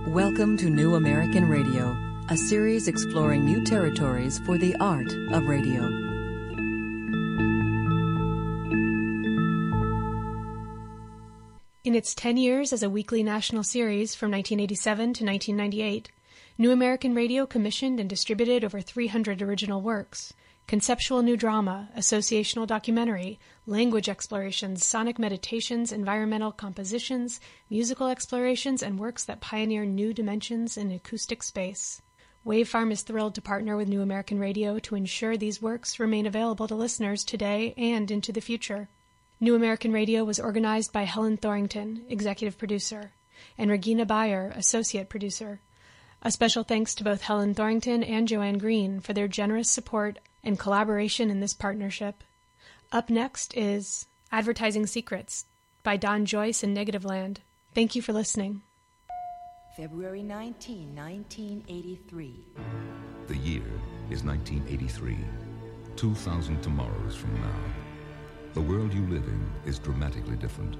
Welcome to New American Radio, a series exploring new territories for the art of radio. In its 10 years as a weekly national series from 1987 to 1998, New American Radio commissioned and distributed over 300 original works. Conceptual new drama, associational documentary, language explorations, sonic meditations, environmental compositions, musical explorations, and works that pioneer new dimensions in acoustic space. Wavefarm is thrilled to partner with New American Radio to ensure these works remain available to listeners today and into the future. New American Radio was organized by Helen Thorington, executive producer, and Regina Bayer, associate producer. A special thanks to both Helen Thorington and Joanne Green for their generous support and collaboration in this partnership. Up next is Advertising Secrets by Don Joyce and Negativland. Thank you for listening. February 19, 1983. The year is 1983. 2,000 tomorrows from now. The world you live in is dramatically different.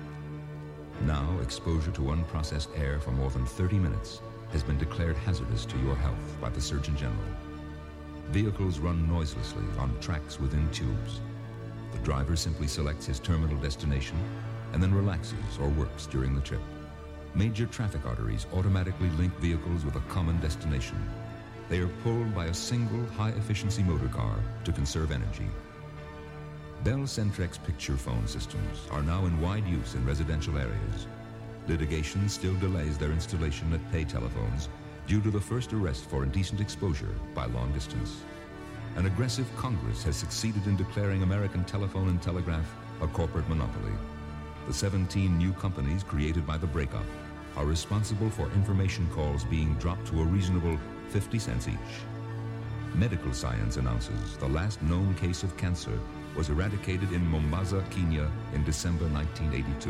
Now, exposure to unprocessed air for more than 30 minutes has been declared hazardous to your health by the Surgeon General. Vehicles run noiselessly on tracks within tubes. The driver simply selects his terminal destination and then relaxes or works during the trip. Major traffic arteries automatically link vehicles with a common destination. They are pulled by a single high-efficiency motor car to conserve energy. Bell Centrex picture phone systems are now in wide use in residential areas. Litigation still delays their installation at pay telephones due to the first arrest for indecent exposure by long distance. An aggressive Congress has succeeded in declaring American telephone and telegraph a corporate monopoly. The 17 new companies created by the breakup are responsible for information calls being dropped to a reasonable 50 cents each. Medical science announces the last known case of cancer was eradicated in Mombasa, Kenya in December 1982.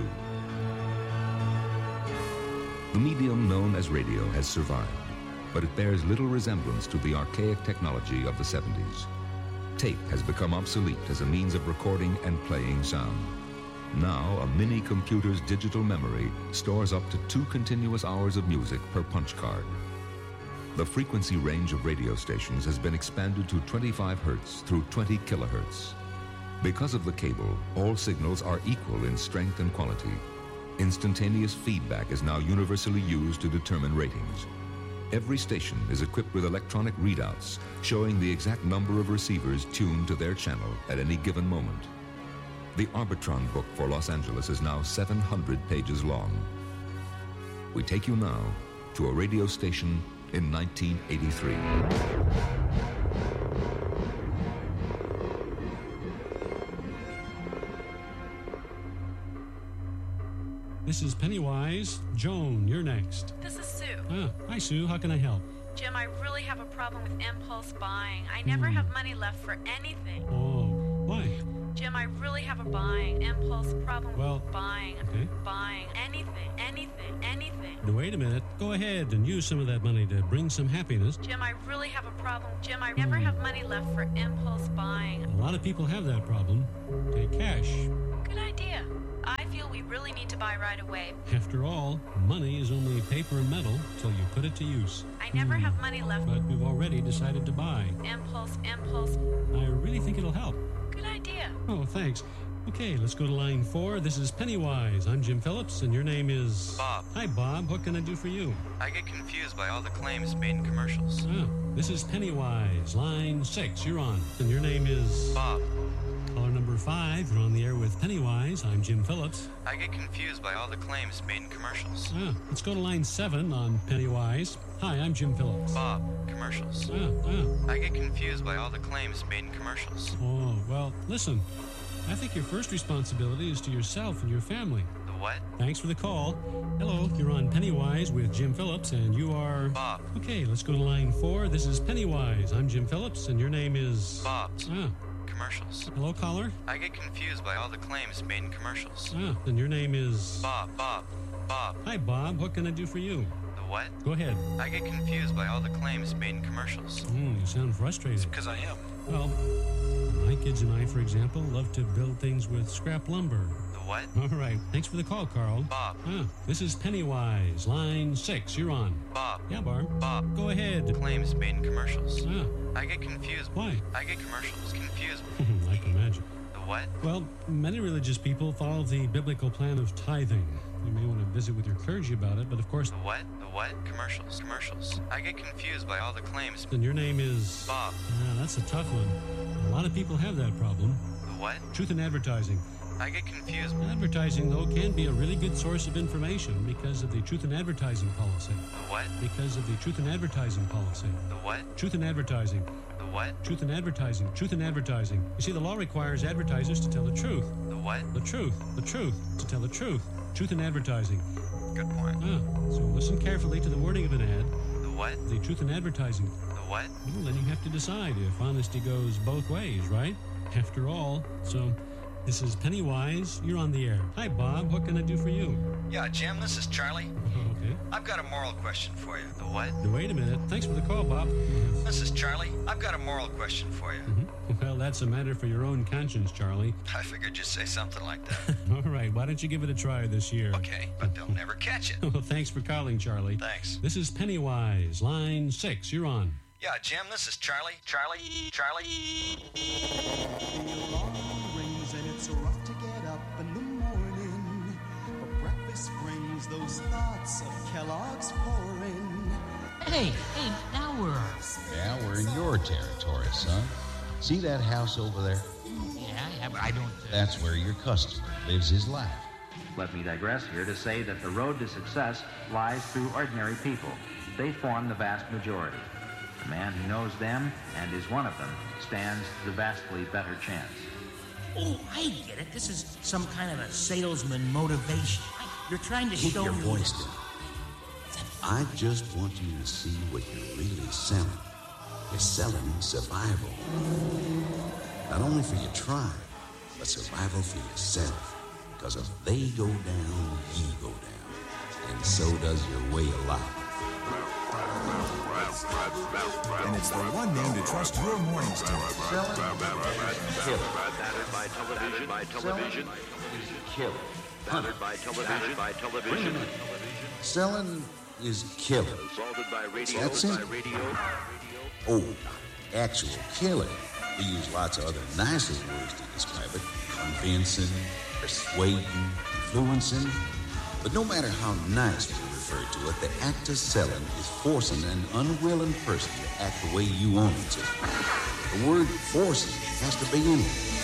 The medium known as radio has survived, but it bears little resemblance to the archaic technology of the 70s. Tape has become obsolete as a means of recording and playing sound. Now, a mini-computer's digital memory stores up to 2 continuous hours of music per punch card. The frequency range of radio stations has been expanded to 25 hertz through 20 kilohertz. Because of the cable, all signals are equal in strength and quality. Instantaneous feedback is now universally used to determine ratings. Every station is equipped with electronic readouts showing the exact number of receivers tuned to their channel at any given moment. The Arbitron book for Los Angeles is now 700 pages long. We take you now to a radio station in 1983. This is Pennywise. Joan, you're next. This is Sue. Hi, Sue. How can I help? Jim, I really have a problem with impulse buying. I never have money left for anything. Oh, why? Jim, I really have a buying impulse problem with buying. Okay. Buying anything. Now, wait a minute. Go ahead and use some of that money to bring some happiness. Jim, I really have a problem. Jim, I never have money left for impulse buying. A lot of people have that problem. Take cash. Good idea. I feel we really need to buy right away. After all, money is only paper and metal till you put it to use. I never have money left. But we've already decided to buy. Impulse. I really think it'll help. Good idea. Oh, thanks. Okay, let's go to line 4. This is Pennywise. I'm Jim Phillips, and your name is... Bob. Hi, Bob. What can I do for you? I get confused by all the claims made in commercials. This is Pennywise. Line 6. You're on. And your name is... Bob. Caller number 5. You're on the air with Pennywise. I'm Jim Phillips. I get confused by all the claims made in commercials. Let's go to line 7 on Pennywise. Hi, I'm Jim Phillips. Bob. Commercials. I get confused by all the claims made in commercials. Oh, well, listen. I think your first responsibility is to yourself and your family. The what? Thanks for the call. Hello, you're on Pennywise with Jim Phillips, and you are... Bob. Okay, let's go to line 4. This is Pennywise. I'm Jim Phillips, and your name is... Bob. Commercials. Hello, caller? I get confused by all the claims made in commercials. And your name is... Bob. Hi, Bob. What can I do for you? The what? Go ahead. I get confused by all the claims made in commercials. You sound frustrated. It's because I am. Well, my kids and I, for example, love to build things with scrap lumber. The what? All right. Thanks for the call, Carl. Bob. This is Pennywise, line 6. You're on. Bob. Yeah, Barb. Bob. Go ahead. Claims made in commercials. Ah. I get confused. Why? I get commercials confused. I can imagine. The what? Well, many religious people follow the biblical plan of tithing. You may want to visit with your clergy about it, but of course... The what? The what? Commercials. Commercials. I get confused by all the claims. And your name is... Bob. That's a tough one. A lot of people have that problem. The what? Truth in advertising. I get confused. Advertising, though, can be a really good source of information because of the truth in advertising policy. The what? Because of the truth in advertising policy. The what? Truth in advertising. The what? Truth in advertising. Truth in advertising. You see, the law requires advertisers to tell the truth. The what? The truth. The truth. To tell the truth. Truth in advertising. Good point. So listen carefully to the wording of an ad. The what? The truth in advertising. The what? Well, then you have to decide if honesty goes both ways, right? After all. So, this is Pennywise. You're on the air. Hi, Bob. What can I do for you? Yeah, Jim, this is Charlie. Okay. I've got a moral question for you. The what? Wait a minute. Thanks for the call, Bob. This is Charlie. I've got a moral question for you. Well, that's a matter for your own conscience, Charlie. I figured you'd say something like that. All right. Why don't you give it a try this year? Okay, but they'll never catch it. Well, thanks for calling, Charlie. Thanks. This is Pennywise, line 6. You're on. Yeah, Jim, this is Charlie. Charlie. The alarm rings and it's rough to get up in the morning. But breakfast brings those thoughts of Kellogg's pouring. Hey, now we're... Yeah, we're in your territory, son. See that house over there? Yeah, but I don't... That's where your customer lives his life. Let me digress here to say that the road to success lies through ordinary people. They form the vast majority. The man who knows them and is one of them stands the vastly better chance. Oh, I get it. This is some kind of a salesman motivation. You're trying to show your me... voice down. I just want you to see what you're really selling. You're selling survival. Not only for your tribe, but survival for yourself. Because if they go down, you go down. And so does your way of life. And it's the one name to trust your mornings to. Battered by television. Kill. Battered by television. Selling is killing. Assaulted by radio. That's it. Oh, actual killing. We use lots of other nicer words to describe it. Convincing, persuading, influencing. But no matter how nice we refer to it, the act of selling is forcing an unwilling person to act the way you want him to. The word forcing has to be in it.